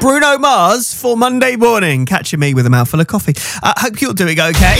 Bruno Mars for Monday morning. Catching me with a mouthful of coffee. Hope you're doing okay.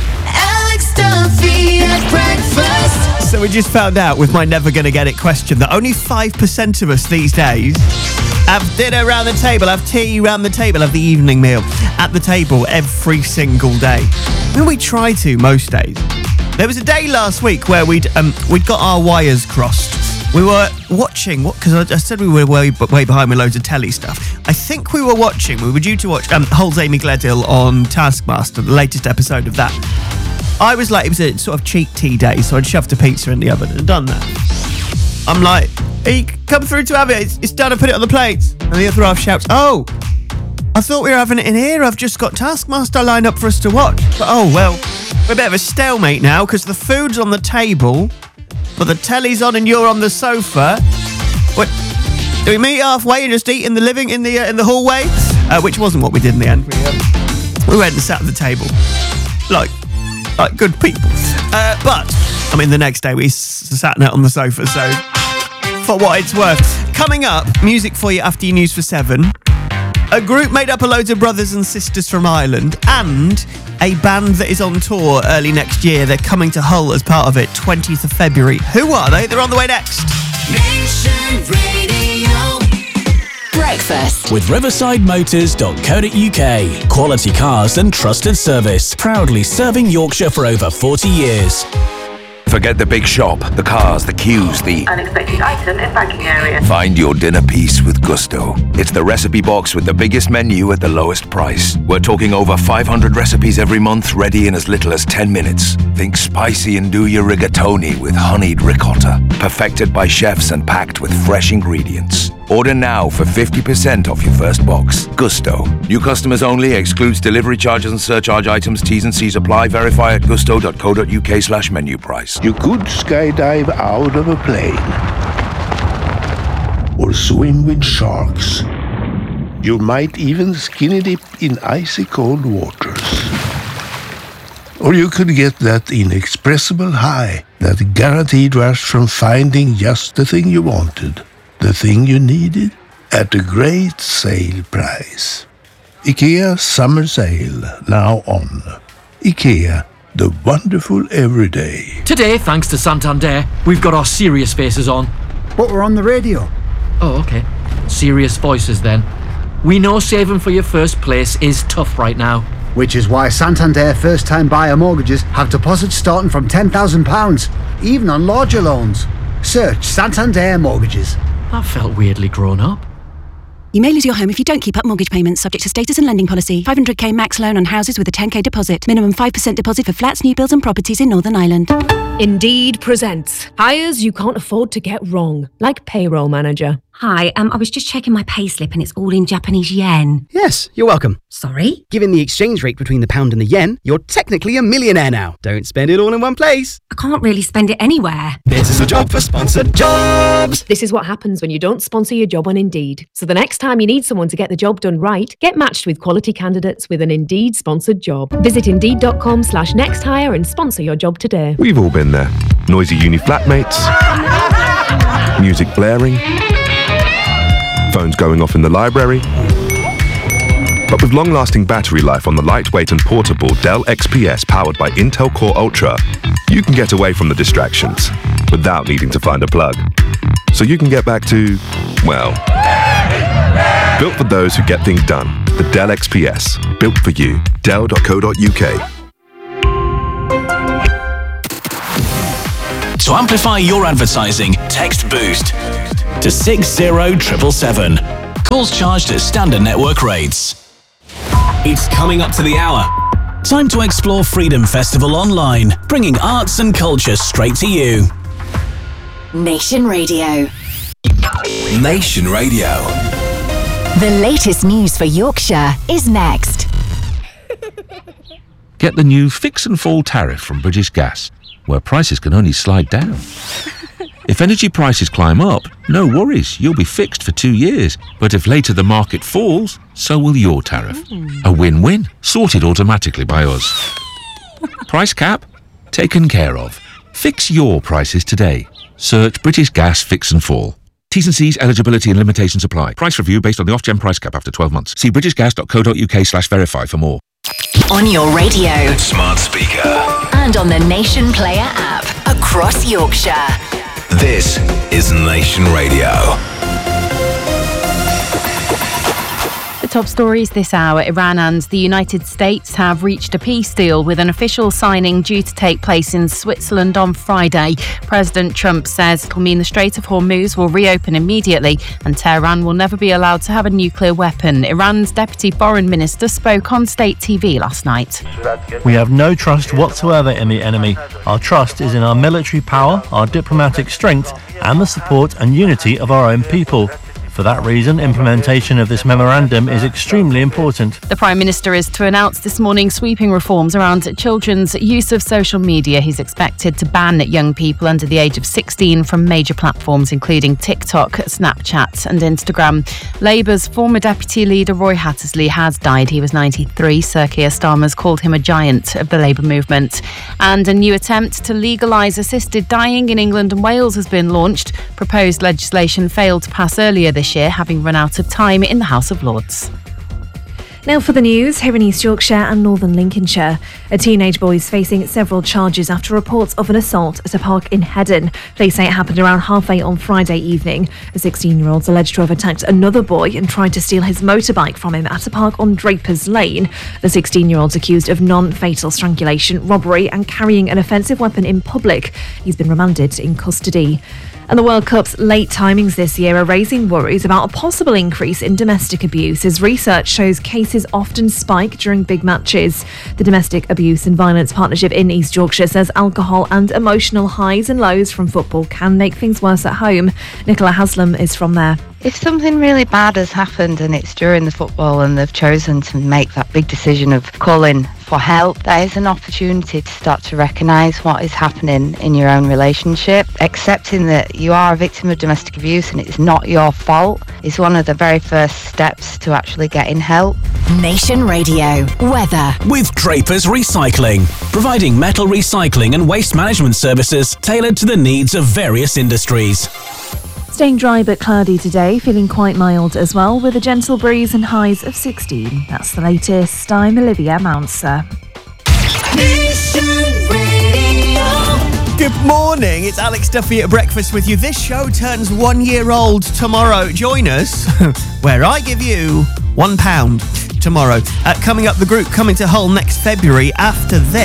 Alex Duffy at breakfast. So we just found out with my never gonna get it question that only 5% of us these days have dinner around the table, have tea around the table, have the evening meal at the table every single day. I mean, we try to most days. There was a day last week where we'd got our wires crossed. We were watching, because I said we were way behind with loads of telly stuff. I think we were due to watch Hull's Amy Gledhill on Taskmaster, the latest episode of that. I was like, it was a sort of cheat tea day, so I'd shoved a pizza in the oven and done that. I'm like, hey, come through to have it, it's done, I put it on the plates. And the other half shouts, oh, I thought we were having it in here, I've just got Taskmaster lined up for us to watch. But oh, well, we're a bit of a stalemate now, because the food's on the table, but the telly's on and you're on the sofa. What? Do we meet halfway and just eat in the the hallway? Which wasn't what we did in the end. We went and sat at the table, like good people. But I mean, the next day we sat on the sofa. So for what it's worth, coming up, music for you after your news for 7. A group made up of loads of brothers and sisters from Ireland, and a band that is on tour early next year. They're coming to Hull as part of it, 20th of February. Who are they? They're on the way next. Nation Radio. Breakfast with riverside-motors.co.uk. Quality cars and trusted service. Proudly serving Yorkshire for over 40 years. Forget the big shop, the cars, the queues, the unexpected item in banking area. Find your dinner piece with Gusto. It's the recipe box with the biggest menu at the lowest price. We're talking over 500 recipes every month, ready in as little as 10 minutes. Think spicy and do your rigatoni with honeyed ricotta. Perfected by chefs and packed with fresh ingredients. Order now for 50% off your first box. Gusto. New customers only. Excludes delivery charges and surcharge items. T's and C's apply. Verify at gusto.co.uk/menu price. You could skydive out of a plane. Or swim with sharks. You might even skinny dip in icy cold waters. Or you could get that inexpressible high, that guaranteed rush from finding just the thing you wanted. The thing you needed at a great sale price. IKEA Summer Sale, now on. IKEA, the wonderful everyday. Today, thanks to Santander, we've got our serious faces on. But we're on the radio. Oh, okay. Serious voices then. We know saving for your first place is tough right now. Which is why Santander first-time buyer mortgages have deposits starting from £10,000, even on larger loans. Search Santander Mortgages. That felt weirdly grown up. You may lose your home if you don't keep up mortgage payments, subject to status and lending policy. 500k max loan on houses with a 10k deposit. Minimum 5% deposit for flats, new builds and properties in Northern Ireland. Indeed presents hires you can't afford to get wrong, like Payroll Manager. Hi, I was just checking my payslip and it's all in Japanese yen. Yes, you're welcome. Sorry? Given the exchange rate between the pound and the yen, you're technically a millionaire now. Don't spend it all in one place. I can't really spend it anywhere. This is a job for sponsored jobs. This is what happens when you don't sponsor your job on Indeed. So the next time you need someone to get the job done right, get matched with quality candidates with an Indeed sponsored job. Visit Indeed.com/nexthire and sponsor your job today. We've all been there. Noisy uni flatmates. Music blaring. Phones going off in the library. But with long-lasting battery life on the lightweight and portable Dell XPS powered by Intel Core Ultra, you can get away from the distractions without needing to find a plug. So you can get back to, well, built for those who get things done. The Dell XPS, built for you. Dell.co.uk. To amplify your advertising, text BOOST to 60777. Calls charged at standard network rates. It's coming up to the hour. Time to explore Freedom Festival online, bringing arts and culture straight to you. Nation Radio. Nation Radio. The latest news for Yorkshire is next. Get the new Fix and Fall tariff from British Gas, where prices can only slide down. If energy prices climb up, no worries, you'll be fixed for 2 years. But if later the market falls, so will your tariff. A win-win, sorted automatically by us. Price cap? Taken care of. Fix your prices today. Search British Gas Fix and Fall. T's and C's, eligibility and limitations apply. Price review based on the off-gen price cap after 12 months. See britishgas.co.uk/verify for more. On your radio. Smart speaker. And on the Nation Player app. Across Yorkshire. This is Nation Radio. The top stories this hour. Iran and the United States have reached a peace deal with an official signing due to take place in Switzerland on Friday. President Trump says it will mean the Strait of Hormuz will reopen immediately and Tehran will never be allowed to have a nuclear weapon. Iran's Deputy Foreign Minister spoke on state TV last night. We have no trust whatsoever in the enemy. Our trust is in our military power, our diplomatic strength and the support and unity of our own people. For that reason, implementation of this memorandum is extremely important. The Prime Minister is to announce this morning sweeping reforms around children's use of social media. He's expected to ban young people under the age of 16 from major platforms including TikTok, Snapchat and Instagram. Labour's former Deputy Leader Roy Hattersley has died. He was 93. Sir Keir Starmer's called him a giant of the Labour movement. And a new attempt to legalise assisted dying in England and Wales has been launched. Proposed legislation failed to pass earlier this year, having run out of time in the House of Lords. Now for the news, here in East Yorkshire and Northern Lincolnshire. A teenage boy is facing several charges after reports of an assault at a park in Heddon. Police say it happened around 8:30 on Friday evening. A 16-year-old's alleged to have attacked another boy and tried to steal his motorbike from him at a park on Drapers Lane. The 16-year-old's accused of non-fatal strangulation, robbery and carrying an offensive weapon in public. He's been remanded in custody. And the World Cup's late timings this year are raising worries about a possible increase in domestic abuse, as research shows cases often spike during big matches. The Domestic Abuse and Violence Partnership in East Yorkshire says alcohol and emotional highs and lows from football can make things worse at home. Nicola Haslam is from there. If something really bad has happened and it's during the football and they've chosen to make that big decision of calling for help, that is an opportunity to start to recognise what is happening in your own relationship. Accepting that you are a victim of domestic abuse and it's not your fault is one of the very first steps to actually getting help. Nation Radio. Weather. With Drapers Recycling, providing metal recycling and waste management services tailored to the needs of various industries. Staying dry but cloudy today, feeling quite mild as well, with a gentle breeze and highs of 16. That's the latest. I'm Olivia Mounser. Good morning, it's Alex Duffy at breakfast with you. This show turns 1 year old tomorrow. Join us where I give you £1 tomorrow. Coming up, the group coming to Hull next February. After this,